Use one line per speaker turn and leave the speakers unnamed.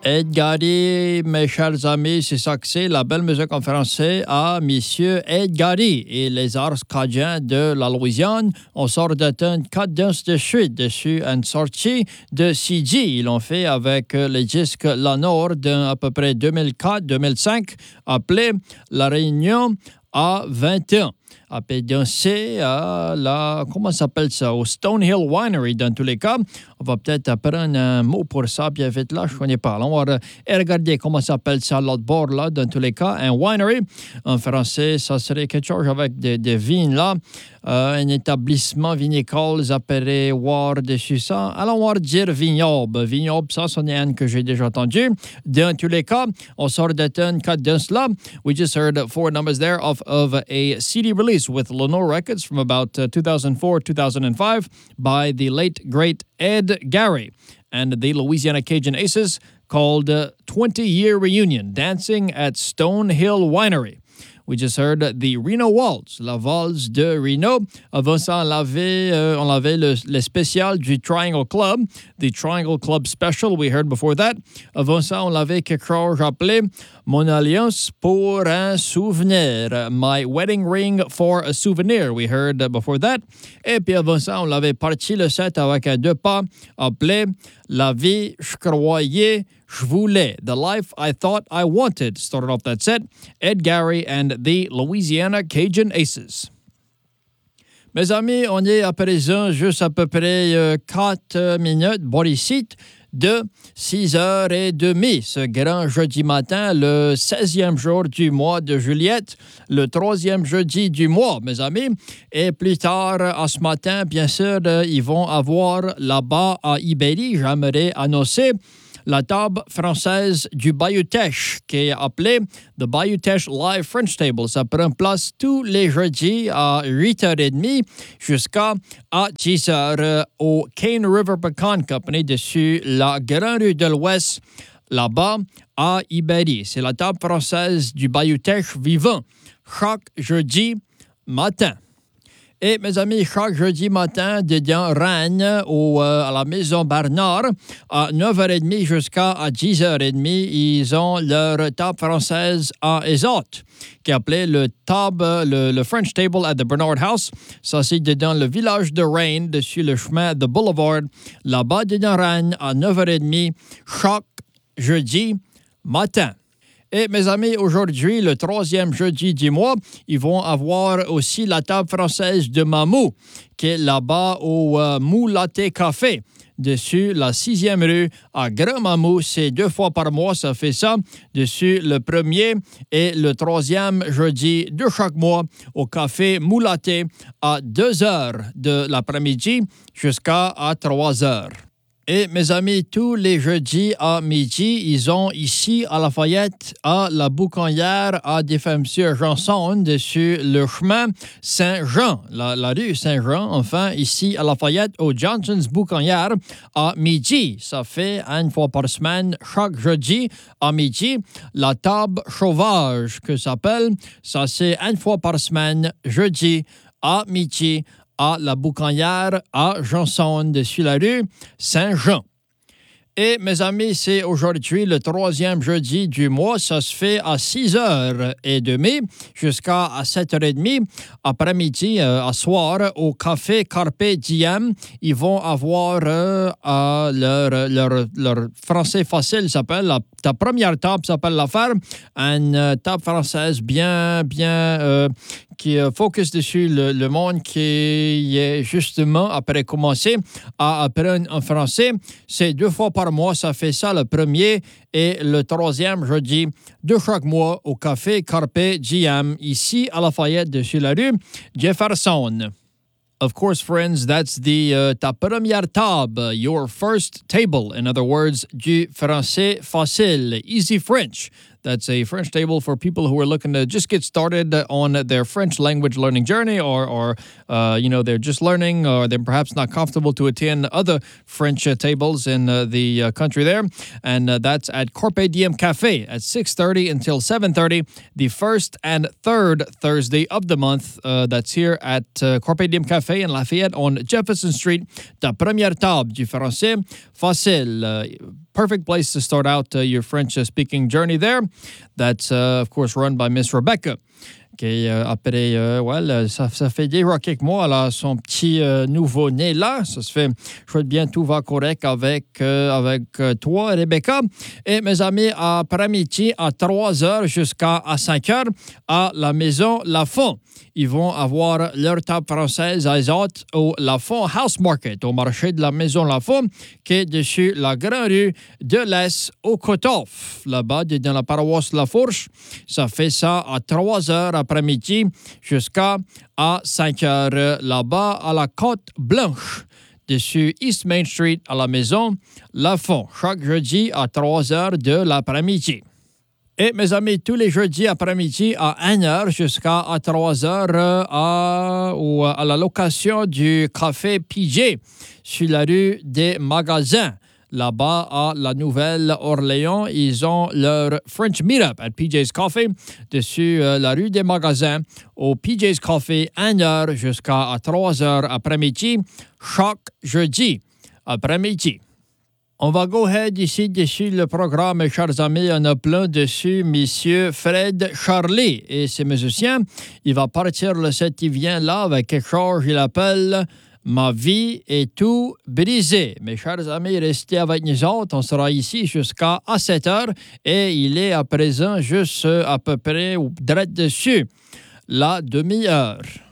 Ed Gary, mes chers amis, c'est ça que c'est, la belle musique en français à Monsieur Ed Gary et les arts cajun de la Louisiane. On sort d'atteindre 4 danses de suite dessus une sortie de CD. Ils l'ont fait avec les disques La Nord d'à peu près 2004-2005, appelé La Réunion à 21. Après danser à la... Comment ça s'appelle ça? Au Stonehill Winery, dans tous les cas. On va peut-être apprendre un mot pour ça, bien vite là, je ne connais pas. Alors, on va regarder comment ça s'appelle ça, l'autre bord là, dans tous les cas. Un winery, en français, ça serait quelque chose avec des vignes là. Un établissement vinicole, vous appellerez voir dessus ça. Alors, on va dire vignoble. Vignoble, ça, c'en est un que j'ai déjà entendu. Dans tous les cas, on sort d'un cut d'un là. We just heard 4 numbers there of a CD release with Lenore Records from about 2004-2005 by the late, great Ed Gary and the Louisiana Cajun Aces called 20-Year Reunion, Dancing at Stonehill Winery. We just heard the Reno Waltz, la valse de Reno. Avant ça, on avait le spécial du Triangle Club, the Triangle Club Special, we heard before that. Avant ça, on avait quelque chose appelé Mon Alliance pour un souvenir, My Wedding Ring for a Souvenir, we heard before that. Et puis avant ça, on avait parti le set avec un 2 pas appelé La vie, je croyais, je voulais. The Life I Thought I Wanted. Started off that set. Ed Gary and the Louisiana Cajun Aces. Mes amis, on est à présent juste à peu près 4 minutes, ici, de 6h30, ce grand jeudi matin, le 16e jour du mois de Juillet, le 3e jeudi du mois, mes amis. Et plus tard, à ce matin, bien sûr, ils vont avoir là-bas à Ibérie, j'aimerais annoncer la table française du Bayou Teche, qui est appelée The Bayou Teche Live French Table. Ça prend place tous les jeudis à 8h30 jusqu'à 10h au Cane River Pecan Company, dessus la Grande Rue de l'Ouest, là-bas à Ibérie. C'est la table française du Bayou Teche vivant chaque jeudi matin. Et mes amis, chaque jeudi matin, dedans Rennes, à la Maison Bernard, à 9h30 jusqu'à 10h30, ils ont leur table française à Ezotte, qui est appelée le French Table at the Bernard House. Ça, c'est dedans le village de Rennes, dessus le chemin de Boulevard, là-bas dedans Rennes, à 9h30, chaque jeudi matin. Et mes amis, aujourd'hui, le 3e jeudi du mois, ils vont avoir aussi la table française de Mamou, qui est là-bas au Moulaté Café, dessus la 6e rue à Grand Mamou. C'est 2 fois par mois, ça fait ça, dessus le 1er et le 3e jeudi de chaque mois au Café Moulaté à 2h de l'après-midi jusqu'à 3h. Et mes amis, tous les jeudis à midi, ils ont ici à Lafayette, à la Boucanière, à des femmes sur Janson, dessus le chemin Saint-Jean, la rue Saint-Jean, enfin, ici à Lafayette, au Johnson's Boucanière, à midi. Ça fait une fois par semaine, chaque jeudi à midi, la table sauvage que ça s'appelle. Ça, c'est une fois par semaine, jeudi à midi, à la Boucanière, à Janson, dessus la rue Saint-Jean. Et mes amis, c'est aujourd'hui le 3e jeudi du mois. Ça se fait à 6h30 jusqu'à 7h30 après-midi, à soir, au Café Carpe Diem. Ils vont avoir leur français facile s'appelle, ta première table s'appelle la ferme. Une table française bien qui focus dessus le monde qui est justement après commencer à apprendre en français. C'est 2 fois par mois, ça fait ça le 1er et le 3e jeudi de chaque mois au Café Carpe Diem, ici à Lafayette, dessus la rue Jefferson. Of course, friends, that's the ta première table, your first table. In other words, du français facile, easy French. That's a French table for people who are looking to just get started on their French language learning journey, or they're just learning, or they're perhaps not comfortable to attend other French tables in the country there. And that's at Carpe Diem Cafe at 6:30 until 7:30, the first and third Thursday of the month. That's here at Carpe Diem Cafe in Lafayette on Jefferson Street. Ta première table du français facile. perfect place to start out your French-speaking journey there. That's, of course, run by Miss Rebecca. Qui, après, ça fait déjà quelques mois, là, son petit nouveau-né là. Ça se fait, je souhaite bien tout va correct avec toi, Rebecca. Et mes amis, après-midi, à 3 heures jusqu'à 5 heures, à la maison Lafont. Ils vont avoir leur table française à Isot au Lafont House Market, au marché de la maison Lafont, qui est dessus la grande rue de l'Est au Cotoff. Là-bas, dans la paroisse La Fourche, ça fait ça à 3 heures après-midi jusqu'à 5 heures là-bas à la Côte Blanche. Dessus East Main Street à la maison Lafont, chaque jeudi à 3 heures de l'après-midi. Et mes amis, tous les jeudis après-midi à 1 heure jusqu'à 3 heures à la location du café PJ sur la rue des Magasins. Là-bas, à la Nouvelle-Orléans, ils ont leur French Meetup à PJ's Coffee dessus la rue des Magasins au PJ's Coffee 1 heure jusqu'à 3 heures après-midi chaque jeudi après-midi. On va go ahead ici dessus le programme, chers amis. On a plein dessus Monsieur Fred Charlie et ses musiciens. Il va partir le 7, il vient là avec quelque chose, il appelle Ma vie est tout brisée. Mes chers amis, restez avec nous autres. On sera ici jusqu'à 7 heures et il est à présent juste à peu près direct dessus la demi-heure.